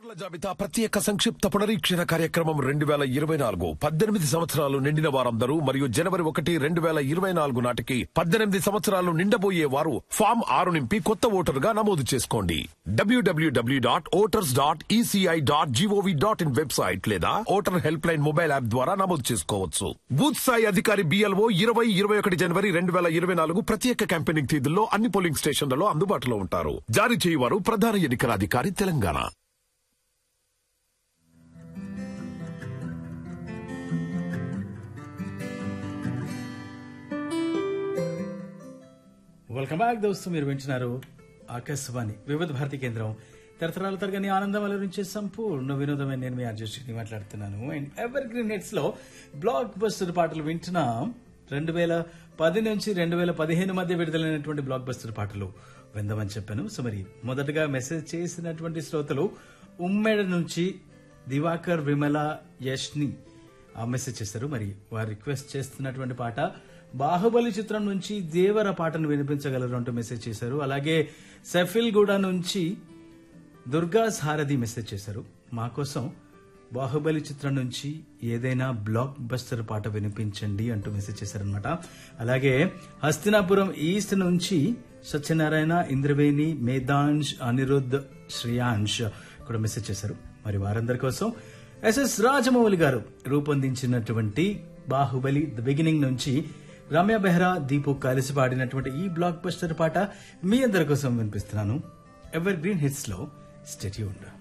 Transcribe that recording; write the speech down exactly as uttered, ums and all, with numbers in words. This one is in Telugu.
ఓటర్ల జాబితా ప్రత్యేక సంక్షిప్త పునరీక్షణ కార్యక్రమం రెండు వేల ఇరవై నాలుగు పద్దెనిమిది సంవత్సరాలు నిండిన వారందరూ మరియు జనవరి ఒకటి రెండు వేల ఇరవై నాలుగు నాటికి పద్దెనిమిది సంవత్సరాలు నిండబోయే వారు ఫామ్ ఆరు నింపి కొత్త ఓటరుగా నమోదు చేసుకోండి. డబ్ల్యూడబ్ల్యూడబ్ల్యూ dot voters dot ECI dot GOV dot in website లేదా voter help line mobile app ద్వారా నమోదు చేసుకోవచ్చు. బూత్ స్థాయి అధికారి బిఎల్ఓ ఇరవై ఇరవై ఒకటి జనవరి రెండు వేల ఇరవై నాలుగు ప్రత్యేక క్యాంపెయినింగ్ తేదీల్లో అన్ని పోలింగ్ స్టేషన్లలో అందుబాటులో ఉంటారు. జారీ చేయవారు ప్రధాన ఎన్నికల అధికారి తెలంగాణ. వెల్కమ్ బ్యాక్ దోస్తు. మీరు వింటున్నారు ఆకాశవాణి వివిధ భారతి కేంద్రం. తరతరాల తరగని ఆనందం అలరించే సంపూర్ణ వినోదమైన నేను మీ అర్జుష్ని మాట్లాడుతున్నాను. అండ్ ఎవర్ గ్రీన్ నెట్స్ లో బ్లాక్ బస్టర్ పాటలు వింటున్నాం. రెండు వేల పది నుంచి రెండు వేల పదిహేను మధ్య విడుదలైనటువంటి బ్లాక్ బస్టర్ పాటలు విందామని చెప్పాను. సో మరి మొదటగా మెసేజ్ చేసినటువంటి శ్రోతలు ఉమ్మెడ నుంచి దివాకర్, విమల, యష్ని ఆ మెసేజ్ చేశారు. మరి వారు రిక్వెస్ట్ చేస్తున్నటువంటి పాట బాహుబలి చిత్రం నుంచి దేవర పాటను వినిపించగలరు అంటూ మెసేజ్ చేశారు. అలాగే సఫిల్ గూడ నుంచి దుర్గా సారథి మెసేజ్ చేశారు. మా కోసం బాహుబలి చిత్రం నుంచి ఏదైనా బ్లాక్ బస్టర్ పాట వినిపించండి అంటూ మెసేజ్ చేశారనమాట. అలాగే హస్తినాపురం ఈస్ట్ నుంచి సత్యనారాయణ, ఇంద్రవేణి, మేధాంష్, అనిరుద్, శ్రేయాంష్ కూడా మెసేజ్ చేశారు. మరి వారందరి కోసం ఎస్ఎస్ రాజమౌళి గారు రూపొందించినటువంటి బాహుబలి ది బిగినింగ్ నుంచి రమ్య బెహ్రా, దీపు కలిసి పాడినటువంటి ఈ బ్లాక్ బస్టర్ పాట మీ అందరి కోసం వినిపిస్తున్నాను. ఎవర్ గ్రీన్ హిట్స్ లో స్టే ట్యూన్డ్.